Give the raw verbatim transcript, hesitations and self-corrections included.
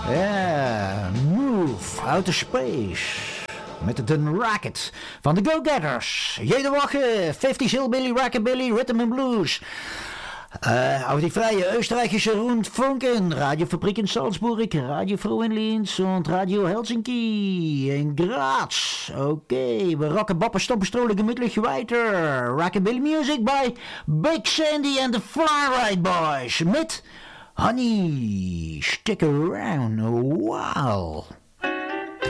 Ja, Move, Outer Space. Met de Racket van de Go-Getters. Jede woche, vijftig Hillbilly, Rockabilly, Rhythm and Blues. Uh, auf die freie österreichische Rundfunken, Radiofabrik in Salzburg, Radio Froh in Linz und Radio Helsinki in Graz. Okay, we rocken bappen, stompen, strolen gemütlich weiter. Rockabilly music by Big Sandy and the Fly-Ride Boys. Mit Honey, stick around a while.